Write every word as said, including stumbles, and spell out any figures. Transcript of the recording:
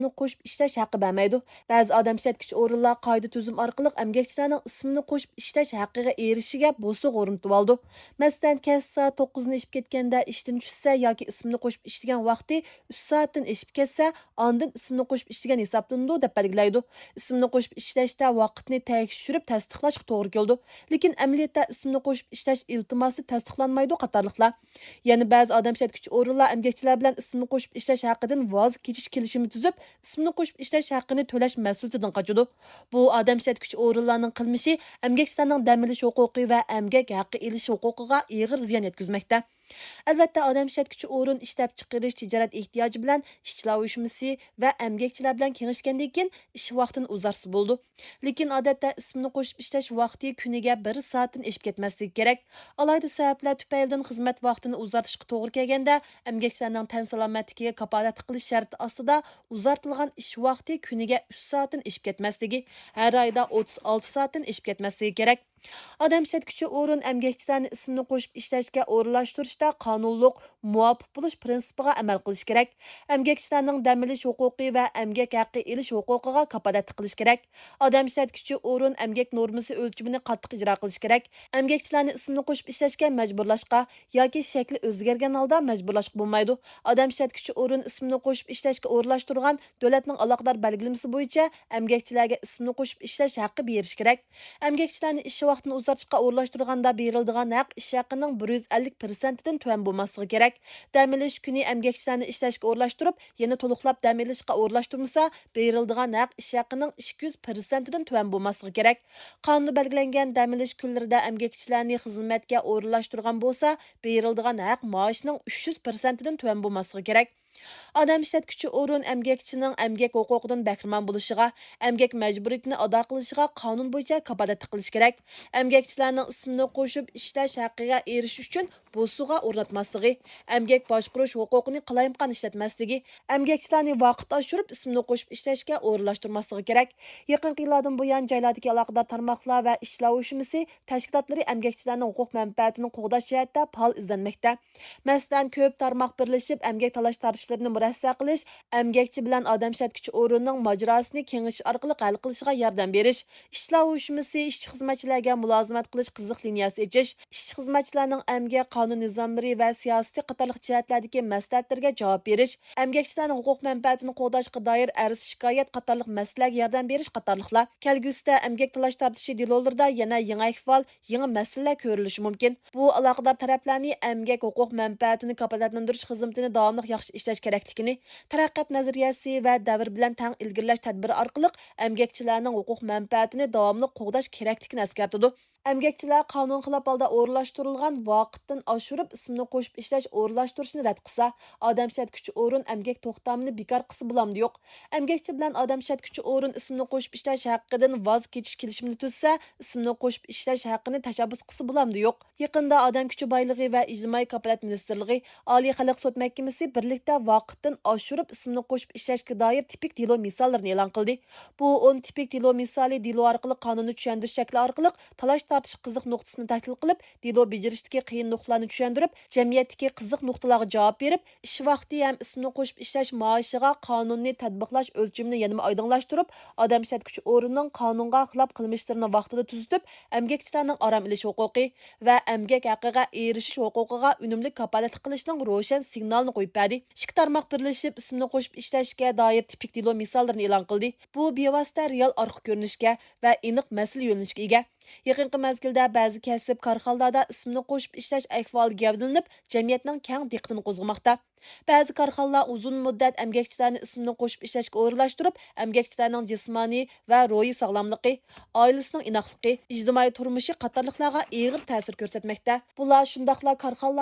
qo'shib ishlash haqqi bermaydi. Ba'zi odam ishlatgich o'rinlar qoida tuzum orqali emgakchilarning ismini qo'shib ishlash haqqiga erishishiga bo'suq o'rnatib oldi. Masalan, kasb soat to'qqizda ishib ketganda ishdan tushsa yoki ismini qo'shib ishlagan vaqti uch soatdan ishib ketsa, ondan ismini qo'shib ishlagan hisoblanadi deb belgilaydi. Ismini qo'shib ishlashda vaqtni tekshirib tasdiqlashga to'g'ri keldi. Lekin amaliyotda ismini qo'shib ishlash iltimosi tasdiqlanmaydi qatorliqlar. Yana ba'zi odam ishlatgich o'rinlar emgakchilar bilan ismini qo'shib ishlash haqqidan voz kechish kelishimi tuzib, ismini qo'shib ishlash haqqini to'lash mas'uliyatidan qochadi. Bu odam ishlatgich o'rinlarning qilmishi emgakchilarning dam olish huquqi va emgak haqqi olish huquqiga og'ir ziyon yetkazmoqda. Albatta, odam ishlatgich o'rin ishlab chiqarish tijorat ehtiyoji bilan ishchilar uyushmasi va emgakchilar bilan kengashgandan keyin ish vaqtini uzarsa bo'ldi. Lekin odatda ismini qo'shib ishlash vaqti kuniga bir soatdan oshib ketmasligi kerak. Alayda sabablar tufaylidan xizmat vaqtini uzartishga to'g'ri kelganda, emgakchilarning tan salomatligiga kafolat qilish sharti ostida uzartilgan ish vaqti kuniga uch soatdan oshib ketmasligi, har oyda o'ttiz olti soatdan oshib ketmasligi kerak. Odam ishlatgich o'rin emgakchilarni ismini qo'shib ishlashga o'rinlashtirishda qonunliq, muvofiq bo'lish prinsipiga amal qilish kerak. Emgakchilarning dam olish huquqi va emgak haqqi olish huquqiga kafolat qilish kerak. Odam ishlatgich o'rin emgak normasi o'lchimini qattiq ijro qilish kerak. Emgakchilarni ismini qo'shib ishlashga majburlashga yoki shakli o'zgargan holda majburlashga bo'lmaydi. Odam ishlatgich o'rin ismini qo'shib ishlashga o'rinlashtirgan davlatning aloqador belgilamasi bo'yicha emgakchilarga ismini qo'shib ishlash haqqi berish kerak. Emgakchilarni ish vaqtini uzartishga o'rinlashtirganda beriladigan haq ish haqining bir yuz ellik foizdan tuvan bo'lmasligi kerak. Dam olish kuni emgakchilarni ishlashga o'rinlashtirib, yana to'liqlab dam olishga o'rinlashtirmasa, beriladigan haq ish haqining ikki yuz foizdan tuvan bo'lmasligi kerak. Qonunda belgilangan dam olish kunlarida emgakchilarni xizmatga o'rinlashtirgan bo'lsa, beriladigan haq maoshining uch yuz foizdan tuvan bo'lmasligi kerak. Odam ishlatgich o'rin emgakchining emgak huquqidan bahramand bo'lishiga, emgak majburiyatini ado qilishiga qonun bo'yicha kafolat qilish kerak. Emgakchilarning ismini qo'shib ishlash haqqiga erishish uchun bo'suqqa o'rnatmasligi, emgak boshqarish huquqini qalayimqon ishlatmasligi, emgakchilarni vaqt oshirib ismini qo'shib ishlashga o'rinlashtirmasligi kerak. Yaqinqi yillardan buyon joylardagi aloqador tarmoqlar va ishchilar uyushmasi tashkilotlari emgakchilarning huquq manfaatini qo'g'dash jihatda faol izlanmoqda. Masalan, ko'p tarmoq birlashib emgak talash tartishlarni murassa qilish, emgakchi bilan odam ishlatgich o'rinning majrosini kengash orqali hal qilishga yordam berish, ishchilar uyushmasi ishchi xizmatchilarga mulozimat qilish qiziq liniyasi echish, ishchi xizmatchilarning emgak qonun nizomlari va siyosiy qatorliq jihatlardagi maslahatlarga javob berish, emgakchilarning huquq manfaatini qo'g'dashga doir arz shikoyat qatorliq masalalarga yordam berish qatorliqlar. Kelgusida emgak talash tartishi delolarida yana yangi ahvol, yangi masalalar ko'rilishi mumkin. Bu aloqador taraflarni emgak huquq manfaatini kafolatlantirish xizmatini davomli yaxshi ishlash kerakligini, taraqqiyot nazariyasi va davr bilan tang ilgirlash tadbiri orqali emgakchilarning huquq manfaatini davomli qo'g'dash kerakligini eskartadi. Emgakchilar qonun xilof holda o'rinlashtirilgan vaqtdan oshirib ismini qo'shib ishlash o'rinlashtirishni rad qilsa, odam ishlatgich o'rin emgak to'xtamini bekor qilsa bo'lamdi yo'q. Emgakchi bilan odam ishlatgich o'rin ismini qo'shib ishlash haqqidan voz kechish kelishimini tuzsa, ismini qo'shib ishlash haqqini tashabbus qilsa bo'lamdi yo'q. Yaqinda odam kuchi boyligi va ijtimoiy kafolat ministrligi, Oliy xalq sud mahkamasi birlikda vaqtdan oshirib ismini qo'shib ishlashga doir tipik delo misollarini e'lon qildi. Bu o'n tipik delo misoli delo orqali qonunni tushuntirish shakli orqali talash tartish qiziq nuqtasini tahlil qilib, delo bejirishdagi qiyin nuqtalarni tushuntirib, jamiyatdagi qiziq nuqtalarga javob berib, ish vaqti ham ismini qo'shib ishlash maoshiga qonunni tatbiqlash o'lchimini yanada oydinlashtirib, odam ishlatgich o'rinning qonunga xilof qilmishlarini vaqtida tuzitib, emgakchilarning orom olish huquqi va emgak haqqiga erishish huquqiga unumli kafolat qilishning ro'shan signalini qo'yib berdi. Ikki tarmoq birlashib ismini qo'shib ishlashga doir tipik delo misollarini e'lon qildi. Bu bevosita real orqa ko'rinishga va aniq masala yo'nalishga ega. Yaqinqi mezgilda ba'zi kasb korxonalarda ismini qo'shib ishlash ahvoli gavdalanib, jamiyatning keng diqqatini qo'zg'amoqda. Ba'zi korxonalar uzun muddat emgakchilarni ismini qo'shib ishlashga o'rinlashtirib, emgakchilarning jismoniy va ruhiy sog'lomligi, oilasining inoqligi, ijtimoiy turmushi qatorliqlarga og'ir ta'sir ko'rsatmoqda. Bular shundaqla korxonalar